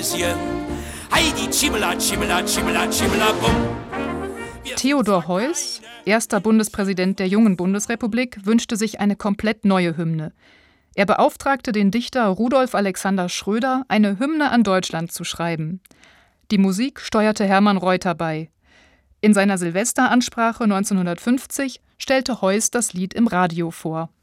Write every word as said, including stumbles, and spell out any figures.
Heidi, Chimela, Chimela, Chimela, Chimela, bum. Theodor Heuss, erster Bundespräsident der jungen Bundesrepublik, wünschte sich eine komplett neue Hymne. Er beauftragte den Dichter Rudolf Alexander Schröder, eine Hymne an Deutschland zu schreiben. Die Musik steuerte Hermann Reuter bei. In seiner Silvesteransprache neunzehnhundertfünfzig stellte Heuss das Lied im Radio vor.